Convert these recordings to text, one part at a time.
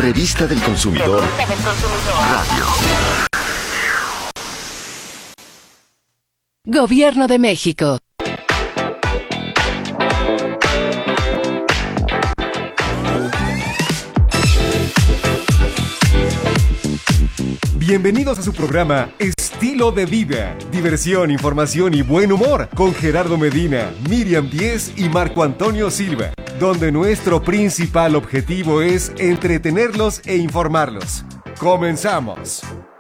Revista del Consumidor. Radio. Gobierno de México. Bienvenidos a su programa Estilo de Vida, diversión, información y buen humor con Gerardo Medina, Miriam Díez y Marco Antonio Silva, donde nuestro principal objetivo es entretenerlos e informarlos. ¡Comenzamos!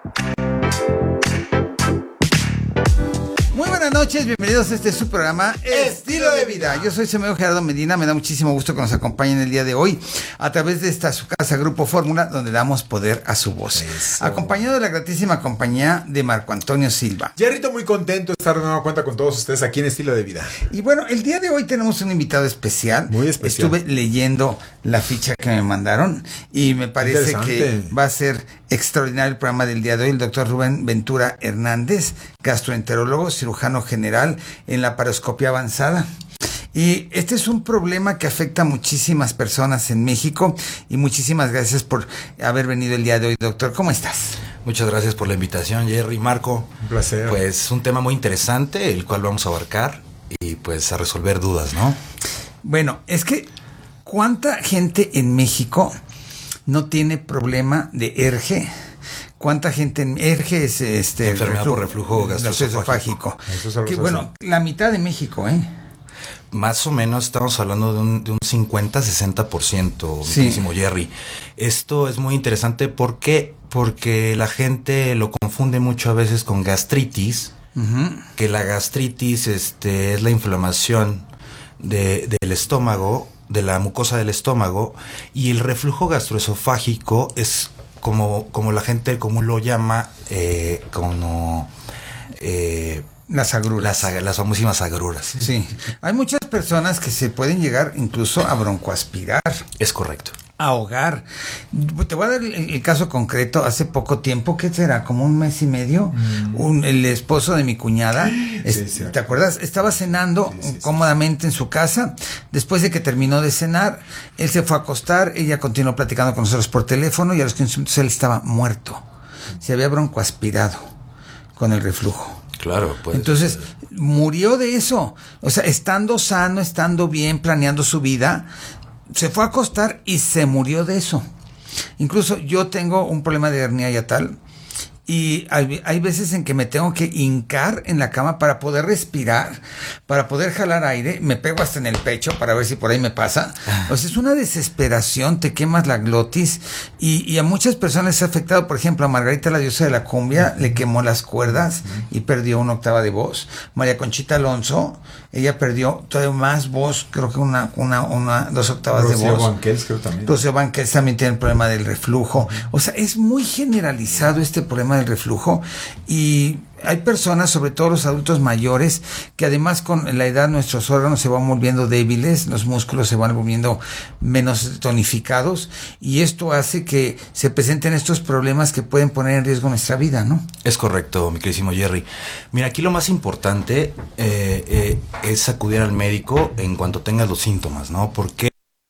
Muy buenas noches, bienvenidos a este su programa Estilo de Vida. Yo soy su amigo Gerardo Medina, me da muchísimo gusto que nos acompañen el día de hoy a través de esta su casa Grupo Fórmula, donde damos poder a su voz. Eso. Acompañado de la gratísima compañía de Marco Antonio Silva. Jerrito, muy contento de estar de nueva cuenta con todos ustedes aquí en Estilo de Vida. Y bueno, el día de hoy tenemos un invitado especial. Muy especial. Estuve leyendo la ficha que me mandaron y me parece que va a ser extraordinario el programa del día de hoy. El doctor Rubén Ventura Hernández, gastroenterólogo, cirujano general en la laparoscopia avanzada. Y este es un problema que afecta a muchísimas personas en México y muchísimas gracias por haber venido el día de hoy, doctor. ¿Cómo estás? Muchas gracias por la invitación, Jerry, Marco. Un placer. Pues un tema muy interesante, el cual vamos a abarcar y pues a resolver dudas, ¿no? Bueno, es que ¿cuánta gente en México no tiene problema de ERGE? ¿Cuánta gente en ERGE es enfermedad por reflujo gastroesofágico? Que, bueno, la mitad de México, ¿eh? Más o menos estamos hablando de un 50-60%, sí. Mi queridísimo Jerry. Esto es muy interesante porque la gente lo confunde mucho a veces con gastritis, que la gastritis es la inflamación del estómago, de la mucosa del estómago, y el reflujo gastroesofágico es como la gente común lo llama, las agruras. Las famosísimas agruras. Sí. Hay muchas personas que se pueden llegar incluso a broncoaspirar. Es correcto. A ahogar. Te voy a dar el caso concreto. Hace poco tiempo, ¿qué será? Como un mes y medio, el esposo de mi cuñada, sí. ¿te acuerdas? Estaba cenando cómodamente en su casa. Después de que terminó de cenar, él se fue a acostar, ella continuó platicando con nosotros por teléfono y a los 15 minutos él estaba muerto. Se había broncoaspirado con el reflujo. Claro, pues. Entonces, murió de eso. O sea, estando sano, estando bien, planeando su vida, se fue a acostar y se murió de eso. Incluso yo tengo un problema de hernia yatal y hay veces en que me tengo que hincar en la cama para poder respirar, para poder jalar aire. Me pego hasta en el pecho para ver si por ahí me pasa. O sea, es una desesperación, te quemas la glotis y a muchas personas les ha afectado. Por ejemplo, a Margarita, la diosa de la cumbia, le quemó las cuerdas y perdió una octava de voz. María Conchita Alonso, ella perdió todavía más voz, creo que 2 octavas de voz. Rocío Banquels, creo también. Rocío Banquels también tiene el problema del reflujo. O sea, es muy generalizado este problema del reflujo y hay personas, sobre todo los adultos mayores, que además con la edad nuestros órganos se van volviendo débiles, los músculos se van volviendo menos tonificados y esto hace que se presenten estos problemas que pueden poner en riesgo nuestra vida, ¿no? Es correcto, mi queridísimo Jerry. Mira, aquí lo más importante es acudir al médico en cuanto tengas los síntomas, ¿no? ¿Por qué?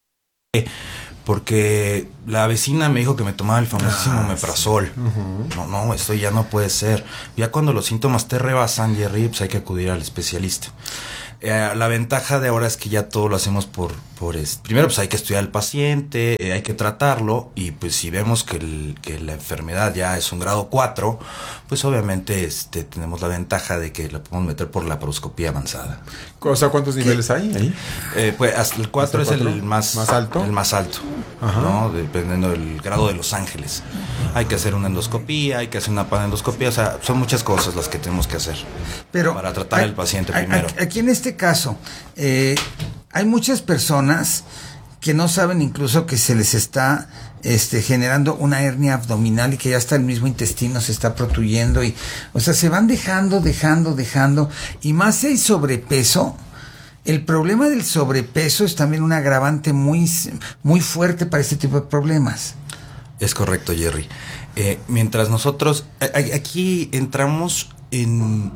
Porque la vecina me dijo que me tomaba el famosísimo omeprazol. No, esto ya no puede ser. Ya cuando los síntomas te rebasan, Jerry, pues hay que acudir al especialista. La ventaja de ahora es que ya todo lo hacemos primero pues hay que estudiar al paciente, hay que tratarlo y pues si vemos que la enfermedad ya es un grado 4, pues obviamente tenemos la ventaja de que la podemos meter por la laparoscopia avanzada. O sea, ¿cuántos niveles hay ahí? Pues hasta el 4 es el más alto. El más alto, ¿no? Dependiendo del grado de Los Ángeles. Hay que hacer una endoscopía, hay que hacer una panendoscopía, o sea, son muchas cosas las que tenemos que hacer. Pero para tratar al paciente primero. Aquí en este caso, hay muchas personas que no saben incluso que se les está generando una hernia abdominal y que ya hasta el mismo intestino se está protuyendo y, o sea, se van dejando y más si hay sobrepeso. El problema del sobrepeso es también un agravante muy, muy fuerte para este tipo de problemas. Es correcto, Jerry. Mientras nosotros aquí entramos en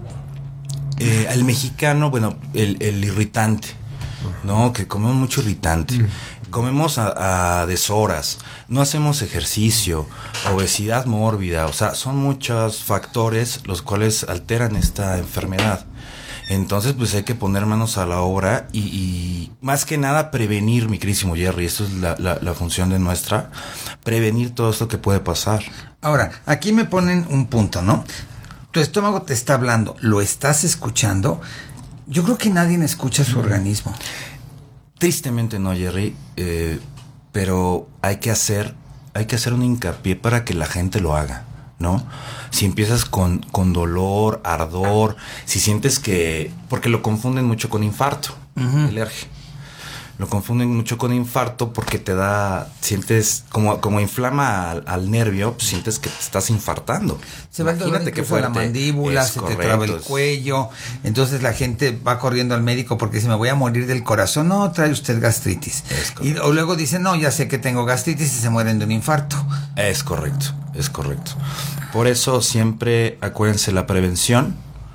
al mexicano, bueno, el irritante, ¿no? Que comemos mucho irritante. comemos a deshoras, no hacemos ejercicio, obesidad mórbida, o sea, son muchos factores los cuales alteran esta enfermedad. Entonces, pues hay que poner manos a la obra y más que nada prevenir, mi queridísimo Jerry, esto es la función de nuestra, prevenir todo esto que puede pasar. Ahora, aquí me ponen un punto, ¿no? Tu estómago te está hablando, lo estás escuchando. Yo creo que nadie escucha su organismo. Tristemente no, Jerry, pero hay que hacer un hincapié para que la gente lo haga, ¿no? Si empiezas con dolor, ardor, si sientes que... Porque lo confunden mucho con infarto, el ERGE. Lo confunden mucho con infarto porque te da... Sientes como inflama al nervio, pues sientes que te estás infartando. Se va el dolor incluso a la mandíbula, se te traba el cuello. Entonces la gente va corriendo al médico porque dice, me voy a morir del corazón. No, trae usted gastritis. O luego dicen, no, ya sé que tengo gastritis y se mueren de un infarto. Es correcto, es correcto. Por eso siempre, acuérdense, la prevención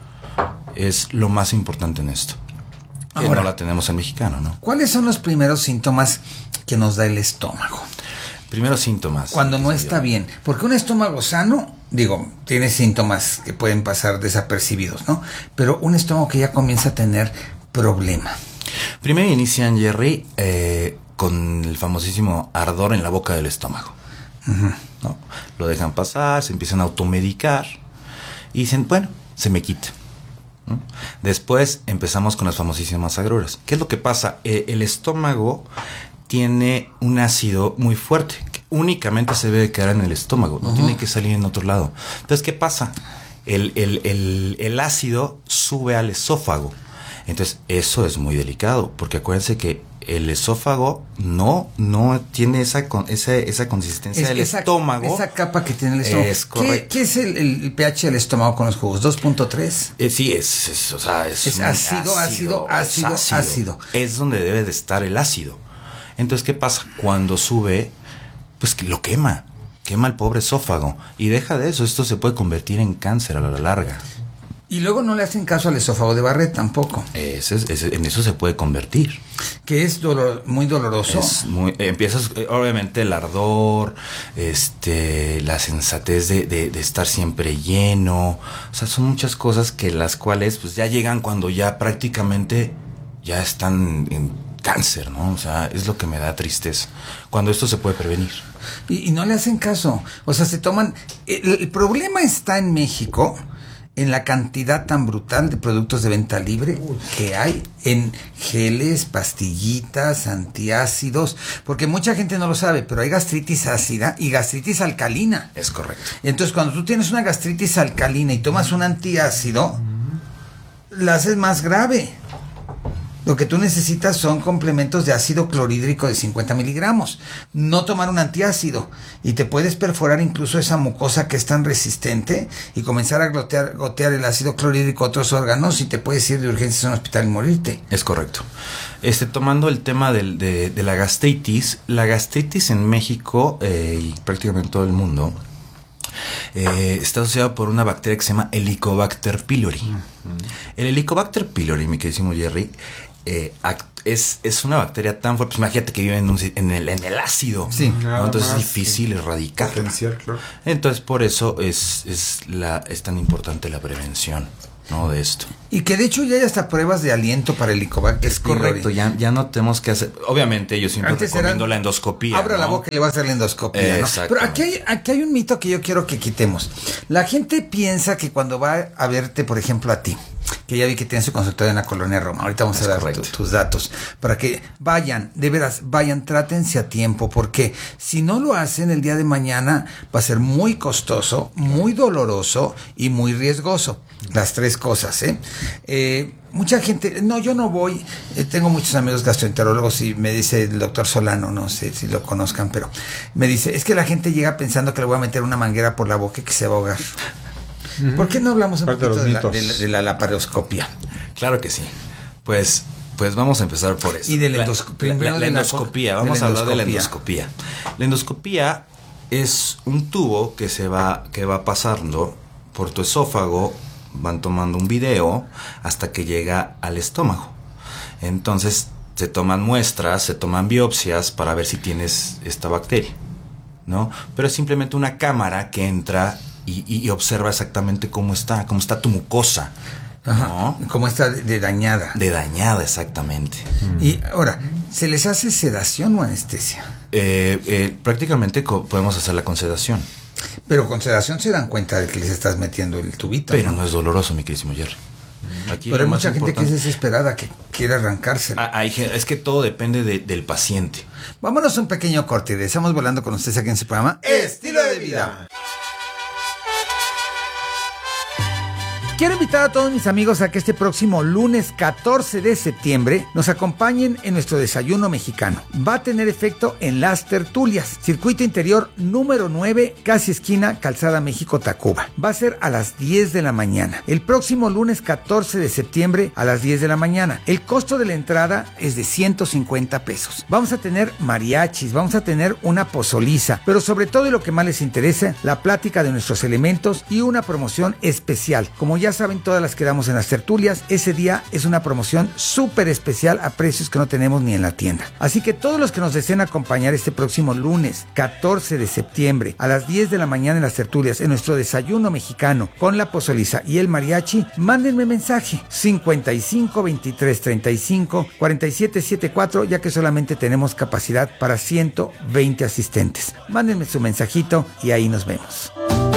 es lo más importante en esto. Que Ahora, no la tenemos en mexicano, ¿no? ¿cuáles son los primeros síntomas que nos da el estómago? Primeros síntomas. Cuando no está bien. Porque un estómago sano, digo, tiene síntomas que pueden pasar desapercibidos, ¿no? Pero un estómago que ya comienza a tener problema. Primero inician, Jerry, con el famosísimo ardor en la boca del estómago. ¿No? Lo dejan pasar, se empiezan a automedicar y dicen, bueno, se me quita. ¿No? Después empezamos con las famosísimas agruras. ¿Qué es lo que pasa? El estómago tiene un ácido muy fuerte que únicamente se debe quedar en el estómago, no tiene que salir en otro lado. Entonces, ¿qué pasa? El ácido sube al esófago. Entonces, eso es muy delicado, porque acuérdense que el esófago no tiene esa consistencia del estómago. Esa capa que tiene el estómago. Es correcto. ¿Qué es el pH del estómago con los jugos? ¿2.3? Sí, es ácido. Es donde debe de estar el ácido. Entonces, ¿qué pasa? Cuando sube, pues que lo quema el pobre esófago. Y deja de eso, esto se puede convertir en cáncer a la larga. Y luego no le hacen caso al esófago de Barrett tampoco. En eso se puede convertir. Que es muy doloroso. Empiezas, obviamente, el ardor, la sensatez de estar siempre lleno. O sea, son muchas cosas que las cuales pues ya llegan cuando ya prácticamente ya están en cáncer, ¿no? O sea, es lo que me da tristeza. Cuando esto se puede prevenir. Y no le hacen caso. O sea, se toman... El problema está en México, en la cantidad tan brutal de productos de venta libre que hay en geles, pastillitas, antiácidos, porque mucha gente no lo sabe, pero hay gastritis ácida y gastritis alcalina. Es correcto. Entonces, cuando tú tienes una gastritis alcalina y tomas un antiácido, la haces más grave. Lo que tú necesitas son complementos de ácido clorhídrico de 50 miligramos. No tomar un antiácido. Y te puedes perforar incluso esa mucosa que es tan resistente y comenzar a gotear el ácido clorhídrico a otros órganos y te puedes ir de urgencias a un hospital y morirte. Es correcto. Tomando el tema de la gastritis en México y prácticamente en todo el mundo está asociado por una bacteria que se llama Helicobacter pylori. El Helicobacter pylori, mi queridísimo Jerry, es una bacteria tan fuerte. Pues imagínate que vive en el ácido. Sí. ¿No? Entonces es difícil erradicar. Potencial, claro. Entonces por eso es tan importante la prevención, ¿no? De esto. Y que de hecho ya hay hasta pruebas de aliento para el Helicobacter Es correcto, pylori. ya no tenemos que hacer. Obviamente yo siempre Antes recomiendo la endoscopía. Abra la ¿no? boca y le va a hacer la endoscopía, ¿no? Pero aquí hay un mito que yo quiero que quitemos. La gente piensa que cuando va a verte, por ejemplo, a ti, que ya vi que tienes su consultorio en la Colonia Roma, ahorita vamos a dar tus datos, para que vayan, de veras, trátense a tiempo, porque si no lo hacen el día de mañana va a ser muy costoso, muy doloroso y muy riesgoso. Las tres cosas, mucha gente, no, yo no voy, tengo muchos amigos gastroenterólogos y me dice el doctor Solano, no sé si lo conozcan, pero me dice, es que la gente llega pensando que le voy a meter una manguera por la boca y que se va a ahogar. ¿Por qué no hablamos un poquito de la laparoscopia? Claro que sí. Pues vamos a empezar por eso. Y de la endoscopia. La endoscopía. Vamos a hablar de la endoscopía. La endoscopía es un tubo que va pasando por tu esófago, van tomando un video hasta que llega al estómago. Entonces, se toman muestras, se toman biopsias para ver si tienes esta bacteria, ¿no? Pero es simplemente una cámara que entra y observa exactamente cómo está tu mucosa, ¿no? Ajá, cómo está de dañada. De dañada, exactamente. Y ahora, ¿se les hace sedación o anestesia? Prácticamente podemos hacerla con sedación. Pero con sedación se dan cuenta de que les estás metiendo el tubito. Pero no es doloroso, mi queridísimo Jerry. Aquí pero hay mucha gente que es desesperada, que quiere arrancarse. Es que todo depende del paciente. Vámonos a un pequeño corte y estamos volando con ustedes aquí en su programa Estilo de Vida. Quiero invitar a todos mis amigos a que este próximo lunes 14 de septiembre nos acompañen en nuestro desayuno mexicano. Va a tener efecto en Las Tertulias, circuito interior número 9, casi esquina Calzada México-Tacuba. Va a ser a las 10 de la mañana. El próximo lunes 14 de septiembre a las 10 de la mañana. El costo de la entrada es de 150 pesos. Vamos a tener mariachis, vamos a tener una pozoliza, pero sobre todo y lo que más les interesa, la plática de nuestros elementos y una promoción especial. Como ya saben, todas las que damos en Las Tertulias, ese día es una promoción súper especial a precios que no tenemos ni en la tienda. Así que todos los que nos deseen acompañar este próximo lunes 14 de septiembre a las 10 de la mañana en Las Tertulias, en nuestro desayuno mexicano con la pozoliza y el mariachi, mándenme mensaje 55 23 35 47 74, ya que solamente tenemos capacidad para 120 asistentes. Mándenme su mensajito y ahí nos vemos.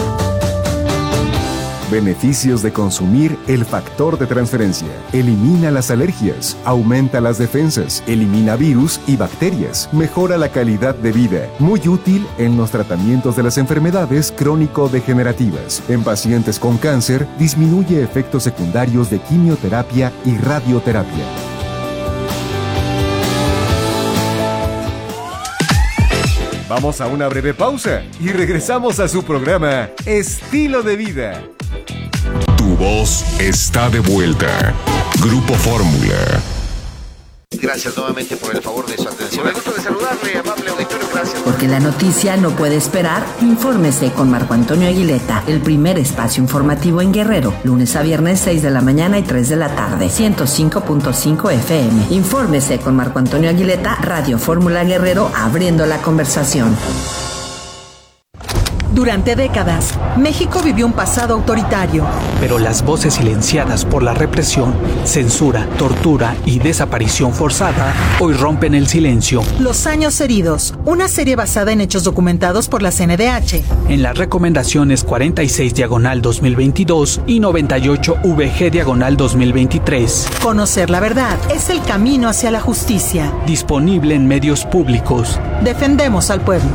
Beneficios de consumir el factor de transferencia. Elimina las alergias, aumenta las defensas, elimina virus y bacterias, mejora la calidad de vida. Muy útil en los tratamientos de las enfermedades crónico-degenerativas. En pacientes con cáncer, disminuye efectos secundarios de quimioterapia y radioterapia. Vamos a una breve pausa y regresamos a su programa Estilo de Vida. Tu voz está de vuelta. Grupo Fórmula. Gracias nuevamente por el favor de su atención. Me gusta de saludarle, amable auditorio. Gracias. Porque la noticia no puede esperar, infórmese con Marco Antonio Aguileta, el primer espacio informativo en Guerrero, lunes a viernes 6 de la mañana y 3 de la tarde, 105.5 FM. Infórmese con Marco Antonio Aguileta, Radio Fórmula Guerrero, abriendo la conversación. Durante décadas, México vivió un pasado autoritario. Pero las voces silenciadas por la represión, censura, tortura y desaparición forzada hoy rompen el silencio. Los años heridos, una serie basada en hechos documentados por la CNDH. En las recomendaciones 46/2022 y 98VG/2023. Conocer la verdad es el camino hacia la justicia. Disponible en medios públicos. Defendemos al pueblo.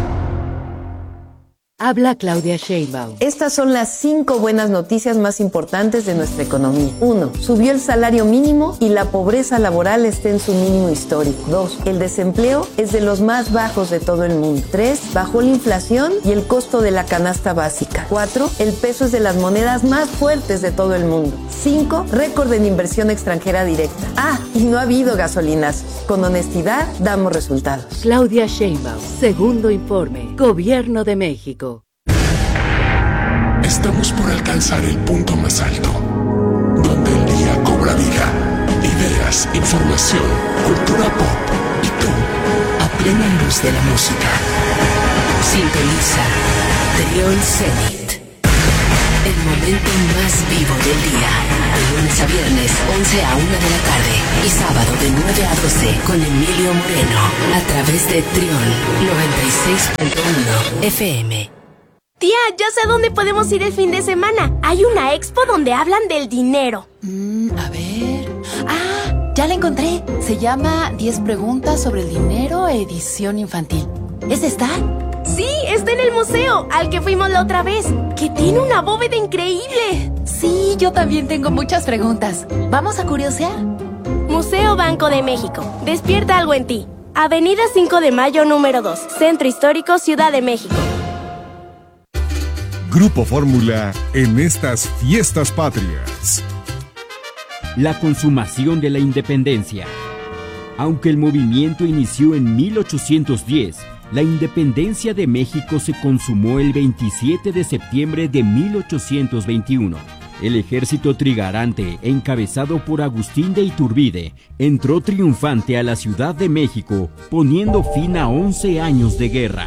Habla Claudia Sheinbaum. Estas son las 5 buenas noticias más importantes de nuestra economía. 1. Subió el salario mínimo y la pobreza laboral está en su mínimo histórico. 2. El desempleo es de los más bajos de todo el mundo. 3. Bajó la inflación y el costo de la canasta básica. 4. El peso es de las monedas más fuertes de todo el mundo. 5. Récord en inversión extranjera directa. Y no ha habido gasolinas. Con honestidad damos resultados. Claudia Sheinbaum. Segundo informe. Gobierno de México. Estamos por alcanzar el punto más alto, donde el día cobra vida, ideas, información, cultura pop y tú, a plena luz de la música. Sintoniza Trión Zenit, el momento más vivo del día, de lunes a viernes, 11 a 1 de la tarde y sábado de 9 a 12 con Emilio Moreno, a través de Trión 96.1 FM. Tía, ya sé a dónde podemos ir el fin de semana. Hay una expo donde hablan del dinero. A ver... ya la encontré. Se llama 10 preguntas sobre el dinero, edición infantil. ¿Es esta? Sí, está en el museo, al que fuimos la otra vez, que tiene una bóveda increíble. Sí, yo también tengo muchas preguntas. ¿Vamos a curiosear? Museo Banco de México. Despierta algo en ti. Avenida 5 de Mayo, número 2. Centro Histórico, Ciudad de México. Grupo Fórmula en estas fiestas patrias. La consumación de la independencia. Aunque el movimiento inició en 1810, la independencia de México se consumó el 27 de septiembre de 1821. el ejército trigarante, encabezado por Agustín de Iturbide, entró triunfante a la Ciudad de México, poniendo fin a 11 años de guerra.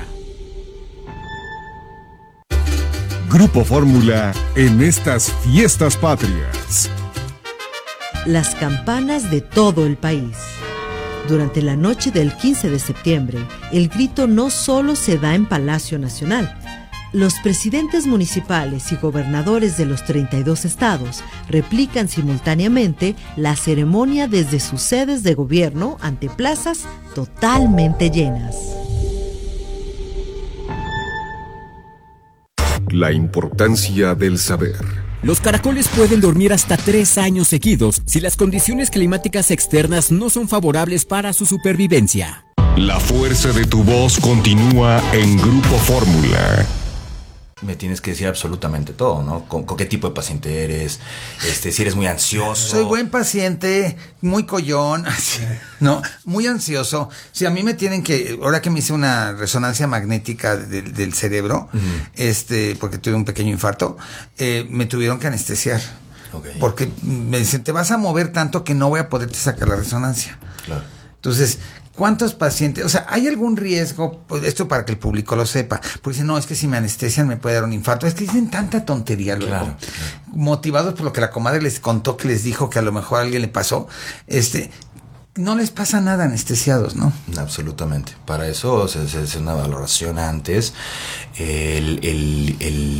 Grupo Fórmula en estas fiestas patrias. Las campanas de todo el país. Durante la noche del 15 de septiembre, el grito no solo se da en Palacio Nacional. Los presidentes municipales y gobernadores de los 32 estados replican simultáneamente la ceremonia desde sus sedes de gobierno ante plazas totalmente llenas. La importancia del saber. Los caracoles pueden dormir hasta 3 años seguidos si las condiciones climáticas externas no son favorables para su supervivencia. La fuerza de tu voz continúa en Grupo Fórmula. Me tienes que decir absolutamente todo, ¿no? ¿Con qué tipo de paciente eres? Si eres muy ansioso. Soy buen paciente, muy collón, ¿no? Muy ansioso. Si a mí me tienen que, ahora que me hice una resonancia magnética del cerebro, porque tuve un pequeño infarto, me tuvieron que anestesiar. Okay. Porque me dicen, te vas a mover tanto que no voy a poderte sacar la resonancia. Claro. Entonces, ¿cuántos pacientes? O sea, ¿hay algún riesgo? Pues esto para que el público lo sepa. Porque dicen, no, es que si me anestesian me puede dar un infarto. Es que dicen tanta tontería luego. Claro. Motivados por lo que la comadre les contó, que les dijo que a lo mejor a alguien le pasó. No les pasa nada anestesiados, ¿no? Absolutamente. Para eso se hace una valoración antes. El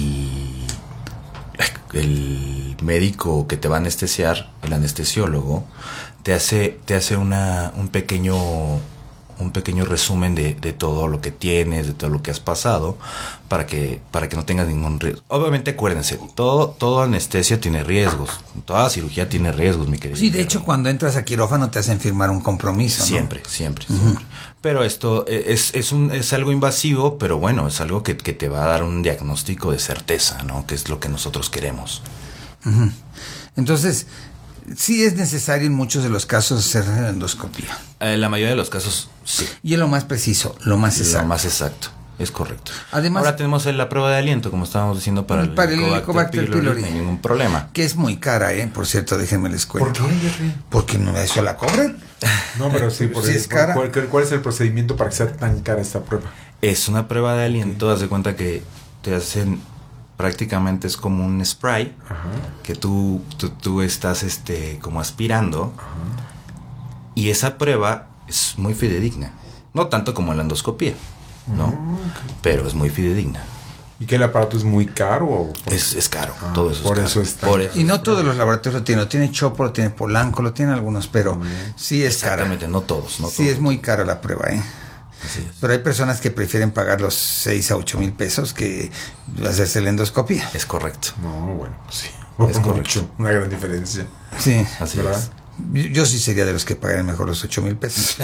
médico que te va a anestesiar, el anestesiólogo, te hace un pequeño resumen de todo lo que tienes, de todo lo que has pasado, para que no tengas ningún riesgo. Obviamente, acuérdense, todo anestesia tiene riesgos, toda cirugía tiene riesgos, mi querido. Sí, de hecho, cuando entras a quirófano te hacen firmar un compromiso, ¿no? Siempre. Pero esto es algo invasivo, pero bueno, es algo que te va a dar un diagnóstico de certeza, ¿no? Que es lo que nosotros queremos. Uh-huh. Entonces, sí es necesario en muchos de los casos hacer endoscopía. La mayoría de los casos, sí. Y es lo más preciso, lo más exacto. Lo más exacto, es correcto. Además, ahora tenemos la prueba de aliento, como estábamos diciendo, para el Helicobacter pylori. No hay ningún problema. Que es muy cara, por cierto, déjenme les cuento. ¿Por qué? Porque no eso la cobran. No, pero sí, sí es cara. ¿Cuál es el procedimiento para que sea tan cara esta prueba? Es una prueba de aliento, haz de cuenta que te hacen, prácticamente es como un spray. Ajá. Que tú estás como aspirando. Ajá. Y esa prueba es muy fidedigna. No tanto como la endoscopía, ¿no? Okay. Pero es muy fidedigna. ¿Y que el aparato es muy caro? Es caro, todo eso por es eso caro. Está. Y no todos los laboratorios lo tienen. Lo tiene Chopo, lo tiene Polanco, lo tienen algunos, pero sí es cara. Exactamente, no todos. Sí, es muy cara la prueba, Así es. Pero hay personas que prefieren pagar los 6 a 8 mil pesos que hacerse la endoscopía. Es correcto. No, bueno, sí. Es correcto. Una gran diferencia. Sí. Así ¿verdad? es. Yo sí sería de los que pagaran mejor los 8 mil pesos.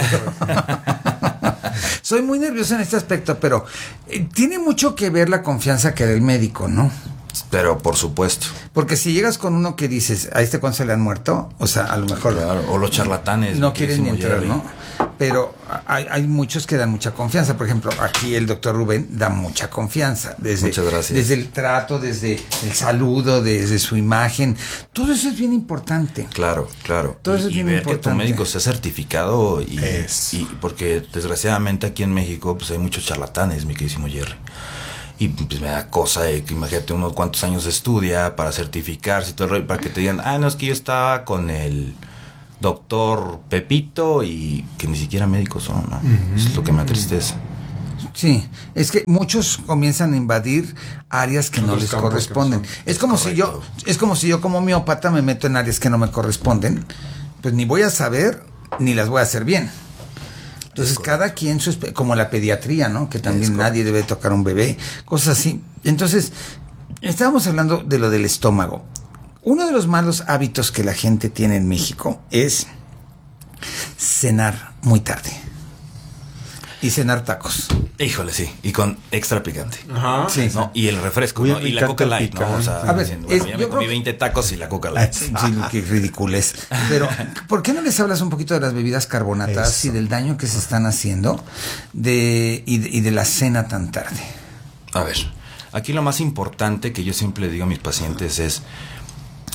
Soy muy nervioso en este aspecto, pero tiene mucho que ver la confianza que da el médico, ¿no? Pero por supuesto. Porque si llegas con uno que dices, ¿a cuándo se le han muerto? O sea, a lo mejor... Claro, o los charlatanes. No quieren ni entrar, ¿no? Pero hay muchos que dan mucha confianza. Por ejemplo, aquí el doctor Rubén da mucha confianza. Muchas gracias. Desde el trato, desde el saludo, desde su imagen. Todo eso es bien importante. Claro. Todo eso es bien ver importante. Que tu médico sea certificado y porque desgraciadamente aquí en México pues hay muchos charlatanes, mi queridísimo Jerry. Y pues me da cosa de que imagínate unos cuantos años estudia para certificarse y todo el rollo, para que te digan, no, es que yo estaba con el doctor Pepito y que ni siquiera médicos son, ¿no? Eso es lo que me atristece. Sí, es que muchos comienzan a invadir áreas que no les corresponden. Es como si yo como homeópata me meto en áreas que no me corresponden, pues ni voy a saber ni las voy a hacer bien. Entonces cada quien como la pediatría, ¿no? Que también nadie debe tocar un bebé, cosas así. Entonces, estábamos hablando de lo del estómago. Uno de los malos hábitos que la gente tiene en México es cenar muy tarde. Y cenar tacos. Híjole, sí. Y con extra picante. Ajá. Sí. ¿No? Y el refresco, ¿no? Y la Coca Light, ¿no? O sea, a ver, diciendo, bueno, ya me comí 20 tacos y la Coca Light. Sí, qué ridiculez. Pero, ¿por qué no les hablas un poquito de las bebidas carbonatadas y del daño que se están haciendo y de la cena tan tarde? A ver, aquí lo más importante que yo siempre le digo a mis pacientes es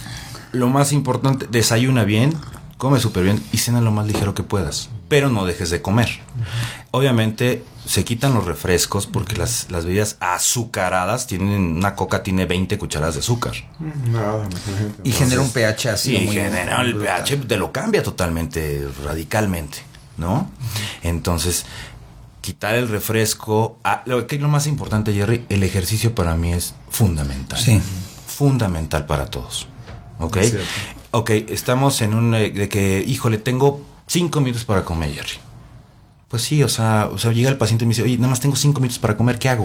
lo más importante, desayuna bien, come súper bien y cena lo más ligero que puedas, pero no dejes de comer. Obviamente se quitan los refrescos porque las bebidas azucaradas una coca tiene 20 cucharadas de azúcar. Nada, y genera un pH así. Sí, genera el pH, te lo cambia totalmente, radicalmente, ¿no? Entonces, quitar el refresco. Lo más importante, Jerry, el ejercicio para mí es fundamental. Sí. Fundamental para todos. ¿Ok? Ok, estamos en de que, híjole, tengo 5 minutos para comer, Jerry. Pues sí, o sea, llega el paciente y me dice, oye, nada más tengo 5 minutos para comer, ¿qué hago?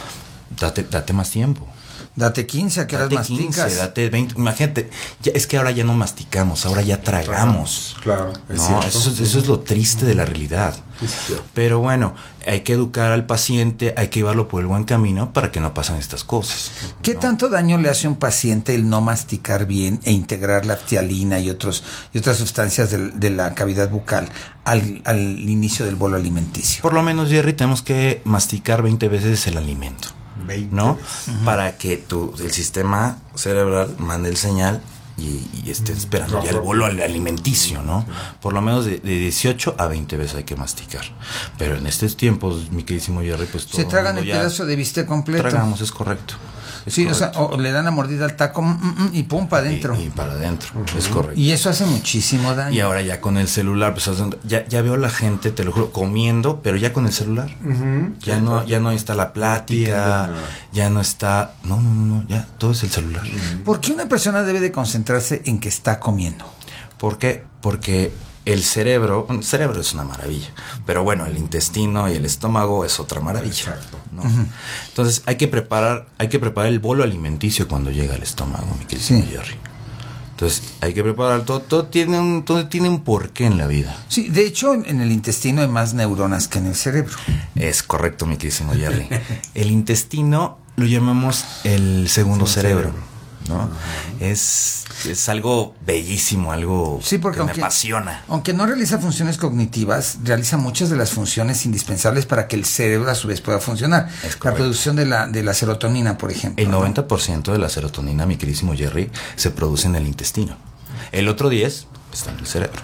Date más tiempo. Date 15, ¿a qué horas masticas? 15, date 20. Imagínate, es que ahora ya no masticamos, ahora ya tragamos. Claro, no, eso es lo triste de la realidad. Pero bueno, hay que educar al paciente, hay que llevarlo por el buen camino para que no pasen estas cosas. ¿Qué tanto daño le hace a un paciente el no masticar bien e integrar la ftialina y otras sustancias de la cavidad bucal al inicio del bolo alimenticio? Por lo menos, Jerry, tenemos que masticar 20 veces el alimento. 20 ¿no? veces. Para que el sistema cerebral mande el señal y esté esperando ya el bolo alimenticio, ¿no? Por lo menos de 18 a 20 veces hay que masticar. Pero en estos tiempos, mi queridísimo Jerry, pues todo se tragan el pedazo de bistec completo. Tragamos, es correcto. Sí, correcto. O le dan la mordida al taco y pum, para adentro. Y para adentro, es correcto. Y eso hace muchísimo daño. Y ahora ya con el celular, pues ya veo a la gente, te lo juro, comiendo, pero ya con el celular. Ya no está la plática, ya no está... No, ya todo es el celular. ¿Por qué una persona debe de concentrarse en que está comiendo? ¿Por qué? Porque el cerebro es una maravilla, pero bueno, el intestino y el estómago es otra maravilla, ¿no? Entonces hay que preparar el bolo alimenticio cuando llega al estómago, mi querido Jerry. Entonces hay que preparar todo tiene un porqué en la vida. Sí, de hecho en el intestino hay más neuronas que en el cerebro. Es correcto, mi querido Jerry. El intestino lo llamamos el segundo cerebro, ¿no? Es algo bellísimo, algo que me apasiona. Aunque no realiza funciones cognitivas, realiza muchas de las funciones indispensables para que el cerebro a su vez pueda funcionar. La producción de la serotonina, por ejemplo. El 90% de la serotonina, mi queridísimo Jerry, se produce en el intestino. El otro 10% está en el cerebro.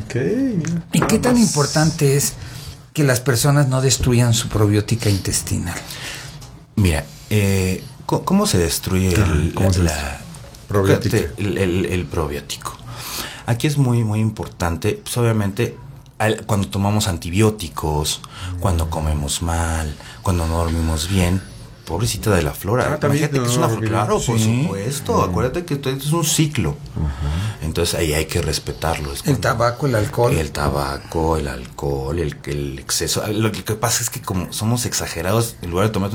¿Y qué tan importante es que las personas no destruyan su probiótica intestinal? Mira, ¿cómo se destruye el probiótico? Aquí es muy, muy importante, pues obviamente, cuando tomamos antibióticos, cuando comemos mal, cuando no dormimos bien, pobrecita de la flora. Imagínate que es una flora. Claro, por supuesto. Acuérdate que esto es un ciclo. Entonces ahí hay que respetarlo. El tabaco, el alcohol. El tabaco, el alcohol, el exceso. Lo que pasa es que como somos exagerados, en lugar de tomarte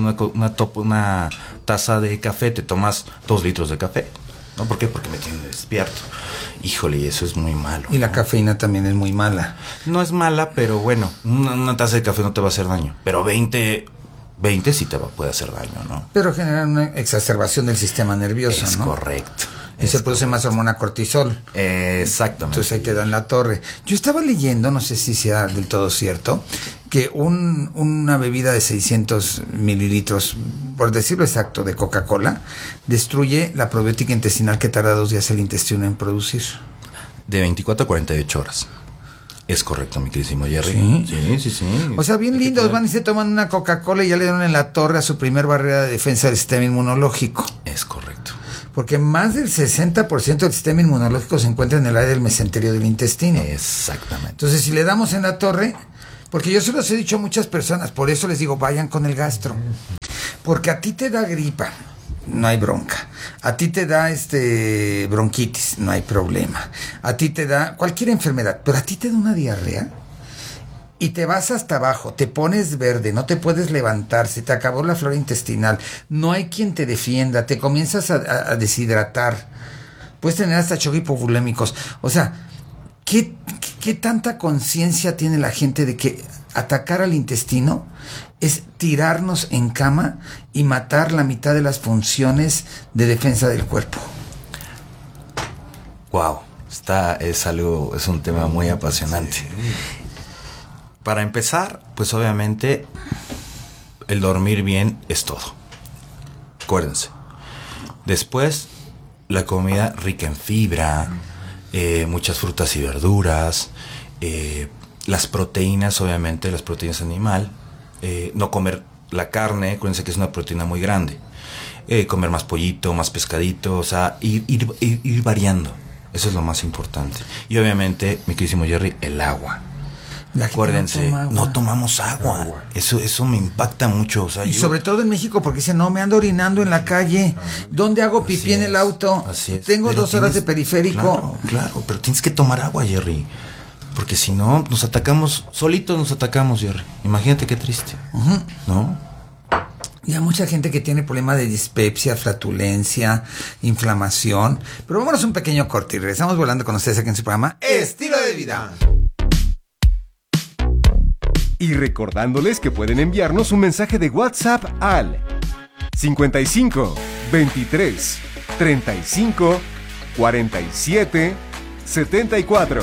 una taza de café, te tomas 2 litros de café. ¿No? ¿Por qué? Porque me tiene despierto. Híjole, y eso es muy malo. Y la cafeína también es muy mala. No es mala, pero bueno, una taza de café no te va a hacer daño. Pero 20 sí puede hacer daño, ¿no? Pero genera una exacerbación del sistema nervioso, ¿no? Es correcto. Y se produce más hormona cortisol. Exactamente. Entonces ahí te dan la torre. Yo estaba leyendo, no sé si sea del todo cierto, que una bebida de 600 mililitros, por decirlo exacto, de Coca-Cola, destruye la probiótica intestinal que tarda 2 días el intestino en producir. De 24 a 48 horas. Es correcto, mi queridísimo Jerry. Sí. O sea, bien lindos, van y se toman una Coca-Cola y ya le dan en la torre a su primer barrera de defensa del sistema inmunológico. Es correcto. Porque más del 60% del sistema inmunológico se encuentra en el área del mesenterio del intestino. Exactamente. Entonces, si le damos en la torre, porque yo se los he dicho a muchas personas, por eso les digo, vayan con el gastro. Porque a ti te da gripa, no hay bronca. A ti te da bronquitis, no hay problema. A ti te da cualquier enfermedad, pero a ti te da una diarrea y te vas hasta abajo, te pones verde, no te puedes levantar, se te acabó la flora intestinal, no hay quien te defienda, te comienzas a deshidratar, puedes tener hasta choques hipovolémicos. O sea, ¿qué tanta conciencia tiene la gente de que atacar al intestino es tirarnos en cama y matar la mitad de las funciones de defensa del cuerpo? Wow, es un tema muy apasionante. Sí. Para empezar, pues obviamente el dormir bien es todo. Acuérdense. Después, la comida rica en fibra, muchas frutas y verduras, las proteínas, obviamente, las proteínas animal, no comer la carne, acuérdense que es una proteína muy grande, comer más pollito, más pescadito, o sea, ir variando, eso es lo más importante. Y obviamente, mi queridísimo Jerry, el agua. Acuérdense, no tomamos agua. Eso me impacta mucho. O sea, y sobre todo en México, porque dicen, no, me ando orinando en la calle. ¿Dónde hago pipí en el auto? Así es. Tengo 2 horas de periférico. Claro, pero tienes que tomar agua, Jerry. Porque si no, nos atacamos, solitos nos atacamos, Jerry. Imagínate qué triste. ¿No? Y hay mucha gente que tiene problemas de dispepsia, flatulencia, inflamación. Pero vámonos un pequeño corte y regresamos volando con ustedes aquí en su programa Estilo de Vida. Y recordándoles que pueden enviarnos un mensaje de WhatsApp al 55 23 35 47 74.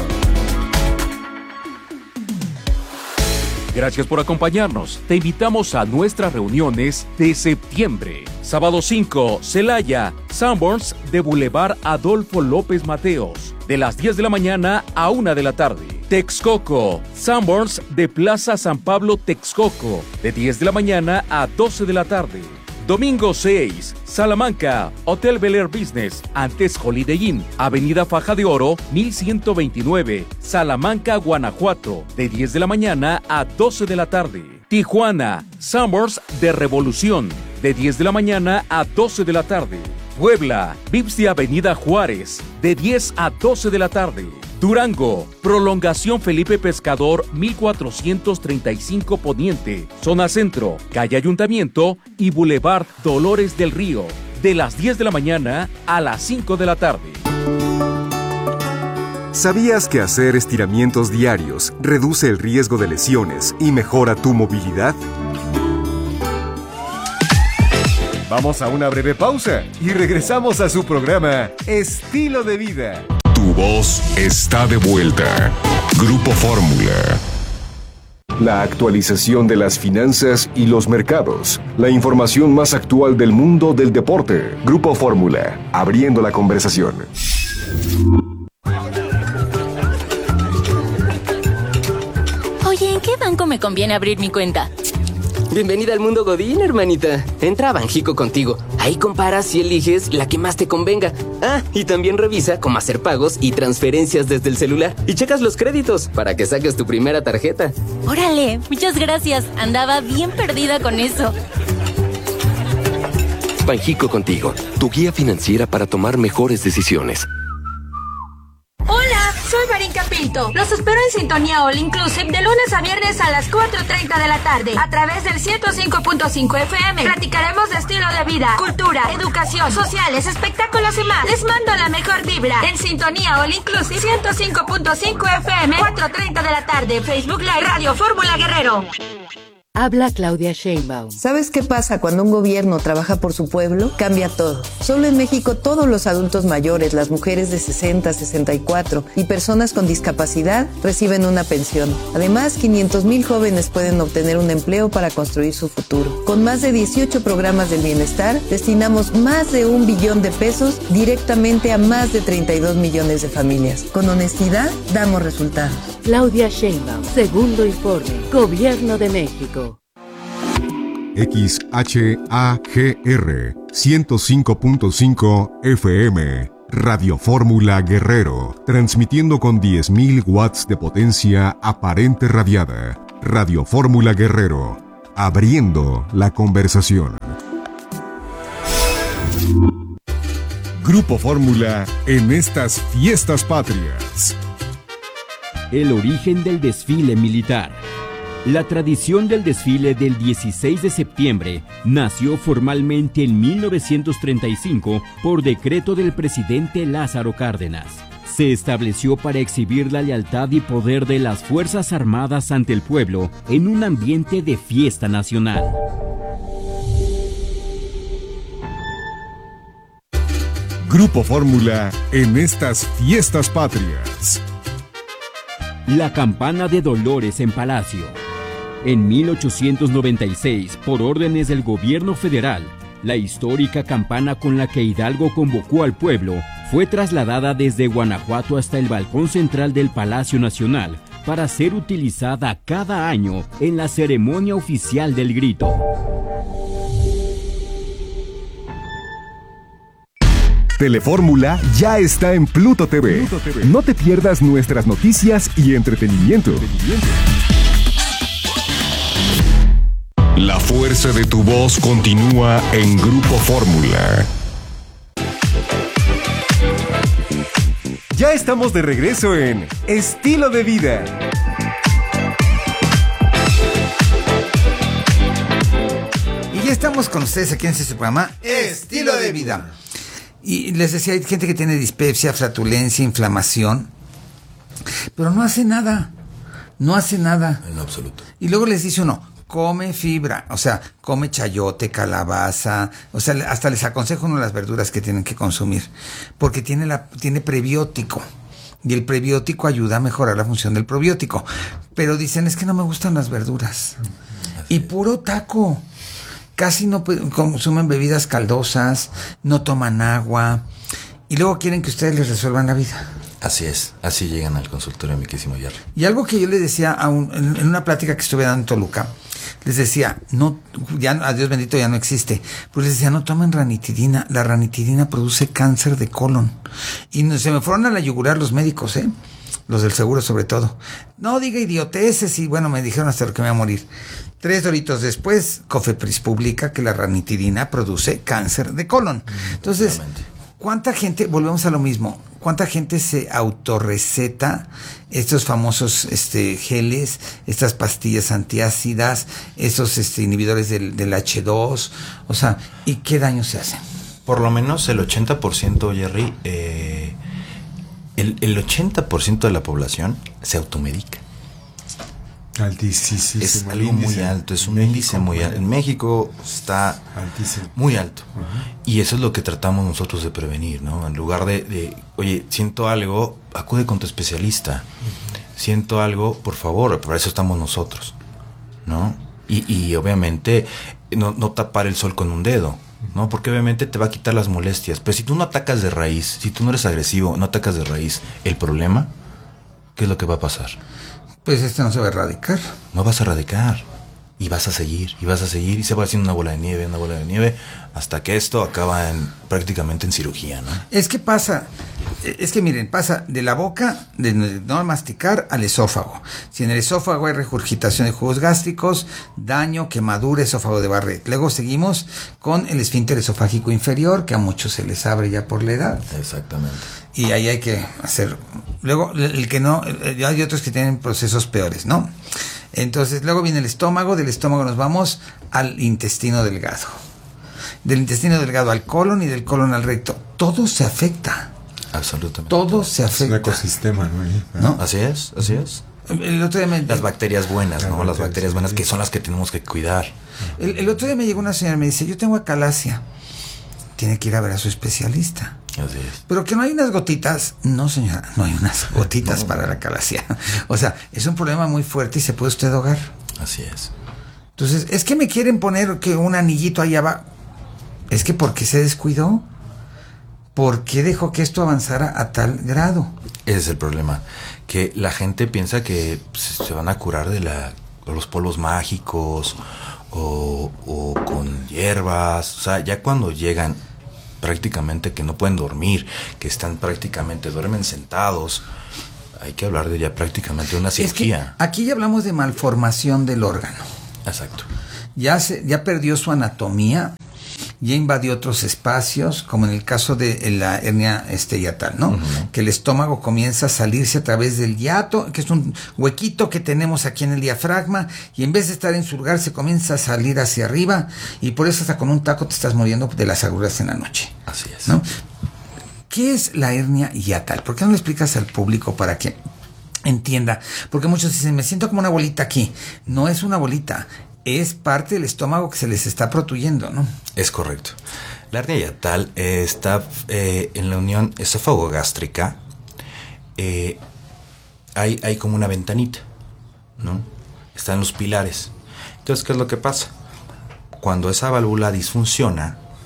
Gracias por acompañarnos. Te invitamos a nuestras reuniones de septiembre. Sábado 5, Celaya, Sanborns de Boulevard Adolfo López Mateos, de las 10 de la mañana a 1 de la tarde. Texcoco, Sanborns de Plaza San Pablo, Texcoco, de 10 de la mañana a 12 de la tarde. Domingo 6, Salamanca, Hotel Bel Air Business, antes Holiday Inn, Avenida Faja de Oro, 1129, Salamanca, Guanajuato, de 10 de la mañana a 12 de la tarde. Tijuana, Sanborns de Revolución, de 10 de la mañana a 12 de la tarde. Puebla, Vips de Avenida Juárez, de 10 a 12 de la tarde. Durango, Prolongación Felipe Pescador, 1435 Poniente, Zona Centro, Calle Ayuntamiento y Boulevard Dolores del Río, de las 10 de la mañana a las 5 de la tarde. ¿Sabías que hacer estiramientos diarios reduce el riesgo de lesiones y mejora tu movilidad? Vamos a una breve pausa y regresamos a su programa Estilo de Vida. Tu voz está de vuelta. Grupo Fórmula. La actualización de las finanzas y los mercados. La información más actual del mundo del deporte. Grupo Fórmula. Abriendo la conversación. Oye, ¿en qué banco me conviene abrir mi cuenta? Bienvenida al mundo Godín, hermanita. Entra a Banjico Contigo. Ahí comparas y eliges la que más te convenga. Ah, y también revisa cómo hacer pagos y transferencias desde el celular. Y checas los créditos para que saques tu primera tarjeta. Órale, muchas gracias. Andaba bien perdida con eso. Banjico Contigo, tu guía financiera para tomar mejores decisiones. Hola, soy Marín Capinto. Los espero en Sintonía All Inclusive de lunes a viernes a las 4:30 de la tarde a través del 105.5 FM. Platicaremos de estilo de vida, cultura, educación, sociales, espectáculos y más. Les mando la mejor vibra en Sintonía All Inclusive 105.5 FM, 4:30 de la tarde. Facebook Live, Radio Fórmula Guerrero. Habla Claudia Sheinbaum. ¿Sabes qué pasa cuando un gobierno trabaja por su pueblo? Cambia todo. Solo en México todos los adultos mayores, las mujeres de 60, 64 y personas con discapacidad reciben una pensión. Además, 500,000 jóvenes pueden obtener un empleo para construir su futuro. Con más de 18 programas del bienestar, destinamos más de 1 billón de pesos directamente a más de 32 millones de familias. Con honestidad, damos resultados. Claudia Sheinbaum, segundo informe, Gobierno de México. XHAGR 105.5 FM Radio Fórmula Guerrero, transmitiendo con 10.000 watts de potencia aparente radiada. Radio Fórmula Guerrero, abriendo la conversación. Grupo Fórmula en estas fiestas patrias. El origen del desfile militar. La tradición del desfile del 16 de septiembre nació formalmente en 1935 por decreto del presidente Lázaro Cárdenas. Se estableció para exhibir la lealtad y poder de las Fuerzas Armadas ante el pueblo en un ambiente de fiesta nacional. Grupo Fórmula en estas fiestas patrias. La campana de Dolores en Palacio. En 1896, por órdenes del gobierno federal, La histórica campana con la que Hidalgo convocó al pueblo fue trasladada desde Guanajuato hasta el balcón central del Palacio Nacional para ser utilizada cada año en la ceremonia oficial del grito. Telefórmula ya está en Pluto TV. No te pierdas nuestras noticias y entretenimiento. La fuerza de tu voz continúa en Grupo Fórmula. Ya estamos de regreso en Estilo de Vida. Y ya estamos con ustedes aquí en este programa Estilo de Vida. Y les decía, hay gente que tiene dispepsia, flatulencia, inflamación, pero no hace nada. No hace nada. En absoluto. Y luego les dice uno, come fibra, o sea, come chayote, calabaza, o sea, hasta les aconsejo uno las verduras que tienen que consumir, porque tiene prebiótico, y el prebiótico ayuda a mejorar la función del probiótico. Pero dicen, es que no me gustan las verduras. Y puro taco. Casi no consumen bebidas caldosas, no toman agua, y luego quieren que ustedes les resuelvan la vida. Así es, así llegan al consultorio, mi querísimo Jerry. Y algo que yo les decía en una plática que estuve dando en Toluca, les decía, no, ya a Dios bendito ya no existe, pues les decía, no tomen ranitidina, la ranitidina produce cáncer de colon. Y se me fueron a la yugular los médicos, los del seguro sobre todo. No diga idioteces, y bueno, me dijeron hasta lo que me voy a morir. 3 horitos después, Cofepris publica que la ranitidina produce cáncer de colon. Entonces, ¿cuánta gente, volvemos a lo mismo, cuánta gente se autorreceta estos famosos geles, estas pastillas antiácidas, estos inhibidores del H2? O sea, ¿y qué daño se hace? Por lo menos el 80%, Jerry, el 80% de la población se automedica. Altísimo. Es algo muy alto, es un índice muy alto. En México está altísimo, muy alto. Y eso es lo que tratamos nosotros de prevenir, ¿no? En lugar de oye, siento algo, acude con tu especialista. Siento algo, por favor, para eso estamos nosotros, ¿no? Y obviamente no tapar el sol con un dedo, ¿no? Porque obviamente te va a quitar las molestias. Pero si tú no atacas de raíz, si tú no eres agresivo, no atacas de raíz el problema, ¿qué es lo que va a pasar? Pues no se va a erradicar. No vas a erradicar. Y vas a seguir, y se va haciendo una bola de nieve, hasta que esto acaba prácticamente en cirugía, ¿no? Es que miren, pasa de la boca, de no masticar, al esófago. Si en el esófago hay regurgitación de jugos gástricos, daño, quemadura, esófago de Barrett. Luego seguimos con el esfínter esofágico inferior, que a muchos se les abre ya por la edad. Exactamente. Y ahí hay que hacer. Luego, el que no, hay otros que tienen procesos peores, ¿no? Entonces, luego viene el estómago, del estómago nos vamos al intestino delgado. Del intestino delgado al colon y del colon al recto. Todo se afecta. Absolutamente. Todo se afecta. Es un ecosistema, ¿no? Así es. El otro día las bacterias buenas, ¿no? Las bacterias buenas que son las que tenemos que cuidar. El otro día me llegó una señora y me dice, yo tengo acalasia. Tiene que ir a ver a su especialista. Así es. Pero que no hay unas gotitas. No, señora, no hay unas gotitas para la acalasia. O sea, es un problema muy fuerte y se puede usted ahogar. Así es. Entonces, es que me quieren poner que un anillito allá va. Es que ¿por qué se descuidó? ¿Por qué dejó que esto avanzara a tal grado? Ese es el problema. Que la gente piensa que se van a curar de los polvos mágicos o con hierbas. O sea, ya cuando llegan prácticamente que no pueden dormir, que están prácticamente, duermen sentados, hay que hablar de ya prácticamente una cirugía. Es que aquí ya hablamos de malformación del órgano. Exacto. Ya perdió su anatomía, ya invadió otros espacios, como en el caso de la hernia hiatal, ¿no? Uh-huh. Que el estómago comienza a salirse a través del hiato, que es un huequito que tenemos aquí en el diafragma, y en vez de estar en su lugar se comienza a salir hacia arriba, y por eso hasta con un taco te estás muriendo de las agruras en la noche. Así es. ¿No? ¿Qué es la hernia hiatal? ¿Por qué no le explicas al público para que entienda? Porque muchos dicen, me siento como una bolita aquí. No es una bolita, es parte del estómago que se les está protuyendo, ¿no? Es correcto. La hernia hiatal está en la unión esófago-gástrica. Hay como una ventanita, ¿no? Están los pilares. Entonces, ¿qué es lo que pasa? Cuando esa válvula disfunciona,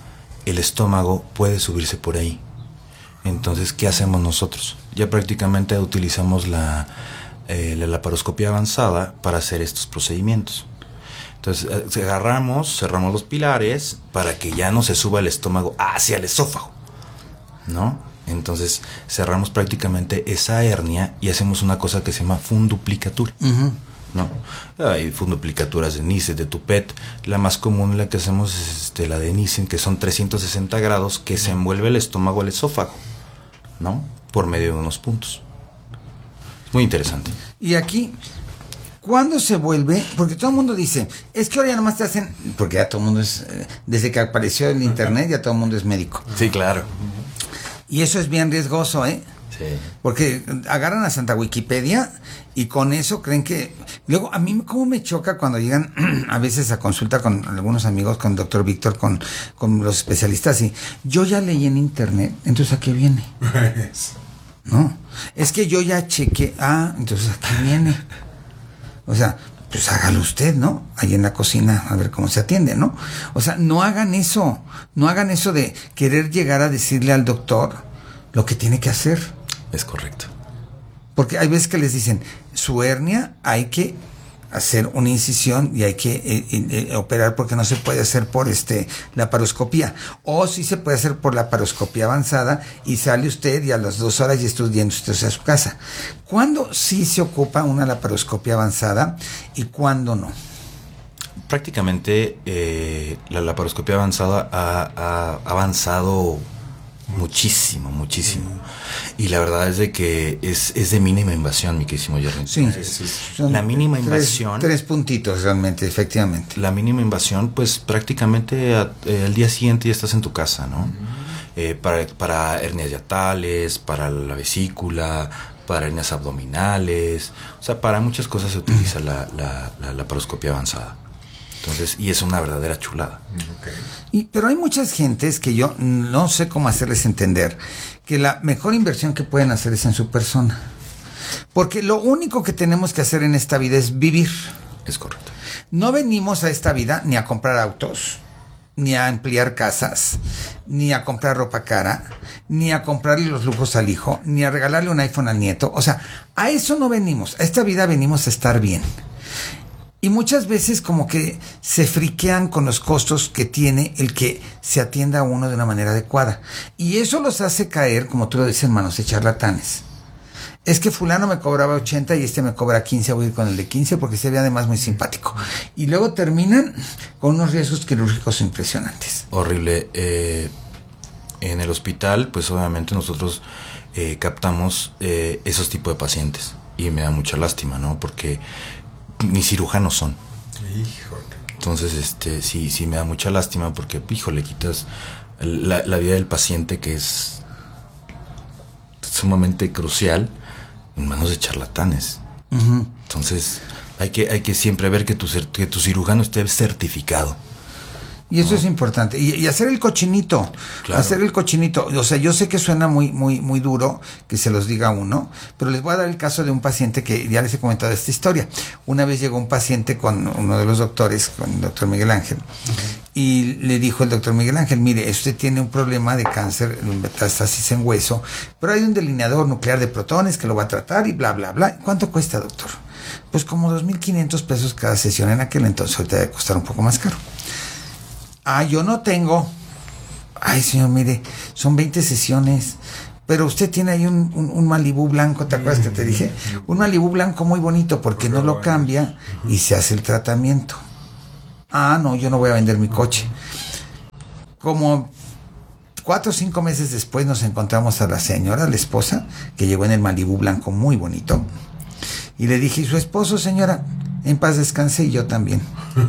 el estómago puede subirse por ahí. Entonces, ¿qué hacemos nosotros? Ya prácticamente utilizamos la laparoscopia avanzada para hacer estos procedimientos. Entonces, cerramos los pilares para que ya no se suba el estómago hacia el esófago, ¿no? Entonces, cerramos prácticamente esa hernia y hacemos una cosa que se llama funduplicatura. ¿No? Hay funduplicaturas de Nissen, de Toupet. La más común, la que hacemos, es la de Nissen, que son 360 grados, que se envuelve el estómago al esófago, ¿no? Por medio de unos puntos. Muy interesante. Y aquí, ¿cuándo se vuelve? Porque todo el mundo dice, es que ahora ya nomás te hacen, porque ya todo el mundo es, desde que apareció el internet, ya todo el mundo es médico. Sí, claro. Y eso es bien riesgoso, ¿eh? Sí. Porque agarran a Santa Wikipedia y con eso creen que... Luego, a mí cómo me choca cuando llegan a veces a consulta con algunos amigos, con el doctor Víctor, con los especialistas, y yo ya leí en internet, entonces ¿a qué viene? No, es que yo ya chequé, entonces ¿a qué viene? O sea, pues hágalo usted, ¿no? Ahí en la cocina, a ver cómo se atiende, ¿no? O sea, no hagan eso de querer llegar a decirle al doctor lo que tiene que hacer. Es correcto. Porque hay veces que les dicen, su hernia hay que hacer una incisión y hay que operar porque no se puede hacer por laparoscopía. O sí se puede hacer por laparoscopía avanzada y sale usted y a las 2 horas ya está yendo usted a su casa. ¿Cuándo sí se ocupa una laparoscopía avanzada y cuándo no? Prácticamente la laparoscopía avanzada ha avanzado muchísimo. Y la verdad es de que es de mínima invasión, mi queridísimo Jerry. Sí. La mínima invasión. 3 puntitos realmente, efectivamente. La mínima invasión, pues prácticamente al día siguiente ya estás en tu casa, ¿no? Para hernias hiatales, para la vesícula, para hernias abdominales. O sea, para muchas cosas se utiliza la laparoscopia avanzada. Entonces, y es una verdadera chulada. Pero hay muchas gentes que yo no sé cómo hacerles entender que la mejor inversión que pueden hacer es en su persona. Porque lo único que tenemos que hacer en esta vida es vivir. Es correcto. No venimos a esta vida ni a comprar autos, ni a ampliar casas, ni a comprar ropa cara, ni a comprarle los lujos al hijo, ni a regalarle un iPhone al nieto. O sea, a eso no venimos. A esta vida venimos a estar bien. Y muchas veces como que se friquean con los costos que tiene el que se atienda a uno de una manera adecuada. Y eso los hace caer, como tú lo dices, hermanos, de charlatanes. Es que fulano me cobraba 80 y me cobra 15, voy a ir con el de 15 porque se ve además muy simpático. Y luego terminan con unos riesgos quirúrgicos impresionantes. Horrible. En el hospital, pues obviamente nosotros captamos esos tipos de pacientes. Y me da mucha lástima, ¿no? Porque ni cirujanos son. Híjole. Entonces, sí me da mucha lástima porque, híjole, quitas la vida del paciente, que es sumamente crucial, en manos de charlatanes. Entonces, hay que siempre ver que tu cirujano esté certificado. Y eso es importante. Y hacer el cochinito. Claro. Hacer el cochinito. O sea, yo sé que suena muy duro que se los diga uno, pero les voy a dar el caso de un paciente que ya les he comentado esta historia. Una vez llegó un paciente con uno de los doctores, con el doctor Miguel Ángel, y le dijo el doctor Miguel Ángel, mire, usted tiene un problema de cáncer, metástasis en hueso, pero hay un delineador nuclear de protones que lo va a tratar y bla, bla, bla. ¿Cuánto cuesta, doctor? Pues como 2,500 pesos cada sesión en aquel entonces. Ahorita debe costar un poco más caro. Yo no tengo. Ay, señor, mire, son 20 sesiones. Pero usted tiene ahí un Malibú blanco, ¿te acuerdas que te dije? Un Malibú blanco muy bonito porque no lo cambia y se hace el tratamiento. No, yo no voy a vender mi coche. Como 4 o 5 meses después nos encontramos a la señora, la esposa, que llegó en el Malibú blanco muy bonito. Y le dije, ¿y su esposo, señora? En paz descanse, y yo también.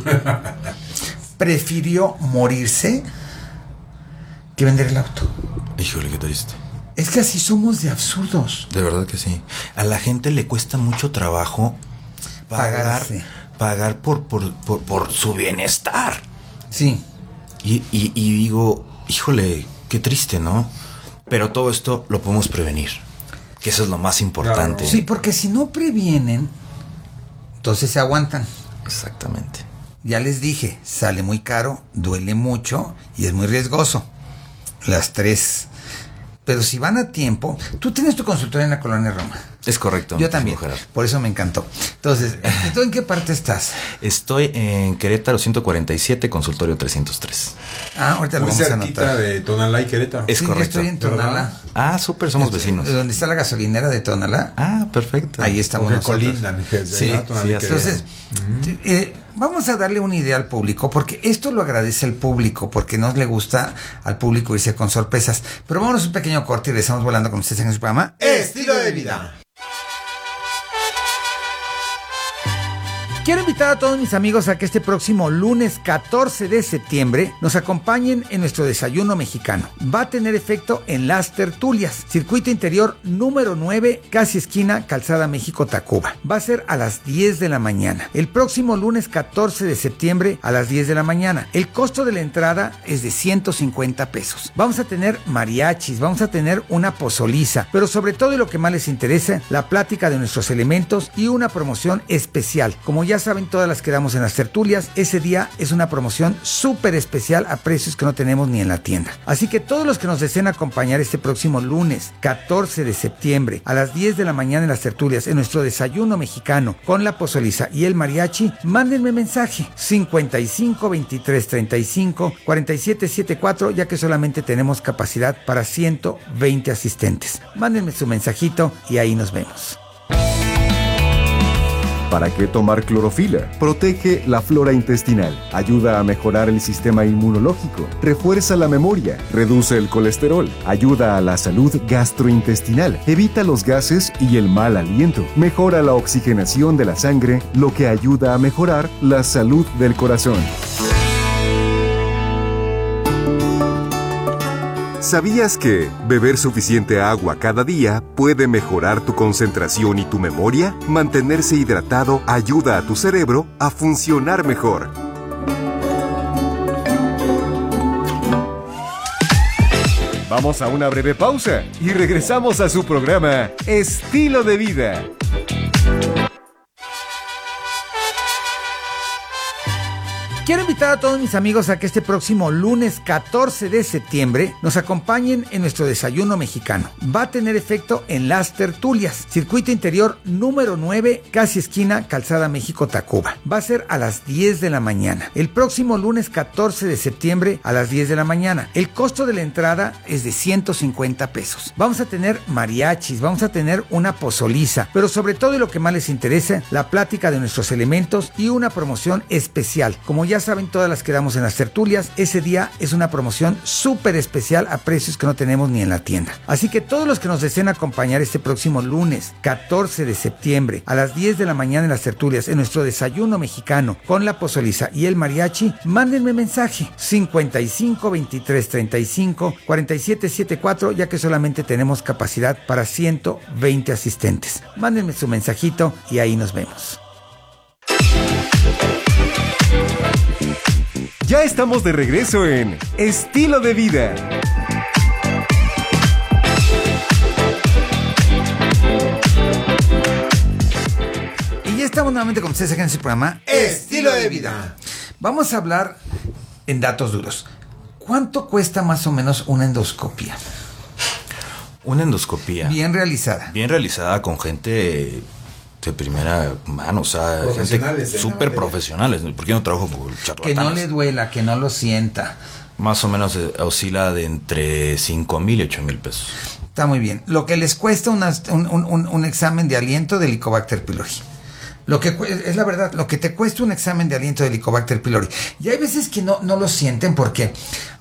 Prefirió morirse que vender el auto. Híjole, qué triste. Es que así somos de absurdos. De verdad que sí. A la gente le cuesta mucho trabajo pagar por su bienestar. Sí. Y digo, híjole, qué triste, ¿no? Pero todo esto lo podemos prevenir, que eso es lo más importante. Sí, porque si no previenen, entonces se aguantan. Exactamente. Ya les dije, sale muy caro, duele mucho y es muy riesgoso. las 3. Pero si van a tiempo, tú tienes tu consultorio en la Colonia Roma. Es correcto. Yo también, por eso me encantó. Entonces, ¿tú en qué parte estás? Estoy en Querétaro 147, consultorio 303. Ahorita lo vamos a anotar. De Tonalá y Querétaro. Es correcto. Yo estoy en Tonalá. Súper, somos vecinos. Donde está la gasolinera de Tonalá. Perfecto. Ahí estamos nosotros. Colindan. Sí, entonces, vamos a darle una idea al público, porque esto lo agradece el público, porque no le gusta al público irse con sorpresas. Pero vámonos un pequeño corte y regresamos volando con ustedes en su programa Estilo de Vida. Quiero invitar a todos mis amigos a que este próximo lunes 14 de septiembre nos acompañen en nuestro desayuno mexicano. Va a tener efecto en Las Tertulias, circuito interior número 9, casi esquina Calzada México-Tacuba. Va a ser a las 10 de la mañana. El próximo lunes 14 de septiembre a las 10 de la mañana. El costo de la entrada es de 150 pesos. Vamos a tener mariachis, vamos a tener una pozoliza, pero sobre todo y lo que más les interesa, la plática de nuestros elementos y una promoción especial. Como ya saben, todas las que damos en Las Tertulias, ese día es una promoción súper especial a precios que no tenemos ni en la tienda. Así que todos los que nos deseen acompañar este próximo lunes 14 de septiembre a las 10 de la mañana en Las Tertulias, en nuestro desayuno mexicano con la pozoliza y el mariachi, mándenme mensaje 55 23 35 47 74, ya que solamente tenemos capacidad para 120 asistentes. Mándenme su mensajito y ahí nos vemos. ¿Para qué tomar clorofila? Protege la flora intestinal, ayuda a mejorar el sistema inmunológico, refuerza la memoria, reduce el colesterol, ayuda a la salud gastrointestinal, evita los gases y el mal aliento, mejora la oxigenación de la sangre, lo que ayuda a mejorar la salud del corazón. ¿Sabías que beber suficiente agua cada día puede mejorar tu concentración y tu memoria? Mantenerse hidratado ayuda a tu cerebro a funcionar mejor. Vamos a una breve pausa y regresamos a su programa Estilo de Vida. Quiero invitar a todos mis amigos a que este próximo lunes 14 de septiembre nos acompañen en nuestro desayuno mexicano. Va a tener efecto en Las Tertulias, circuito interior número 9, casi esquina Calzada México-Tacuba. Va a ser a las 10 de la mañana. El próximo lunes 14 de septiembre a las 10 de la mañana. El costo de la entrada es de 150 pesos. Vamos a tener mariachis, vamos a tener una pozoliza, pero sobre todo y lo que más les interesa, la plática de nuestros elementos y una promoción especial. Como ya saben, todas las que damos en Las Tertulias, ese día es una promoción súper especial a precios que no tenemos ni en la tienda. Así que todos los que nos deseen acompañar este próximo lunes 14 de septiembre a las 10 de la mañana en Las Tertulias, en nuestro desayuno mexicano con la pozoliza y el mariachi, mándenme mensaje 55 23 35 47 74, ya que solamente tenemos capacidad para 120 asistentes. Mándenme su mensajito y ahí nos vemos. Ya estamos de regreso en Estilo de Vida. Y ya estamos nuevamente con ustedes aquí en este programa Estilo de Vida. Vamos a hablar en datos duros. ¿Cuánto cuesta más o menos una endoscopia? Una endoscopia. Bien realizada. Bien realizada con gente de primera mano, o sea, gente súper profesionales, porque yo no trabajo con charlatanes. Que no le duela, que no lo sienta. Más o menos oscila de entre 5,000 y 8,000 pesos. Está muy bien. Lo que les cuesta un examen de aliento de Helicobacter pylori. Lo que es la verdad, lo que te cuesta un examen de aliento de Helicobacter pylori. Y hay veces que no lo sienten porque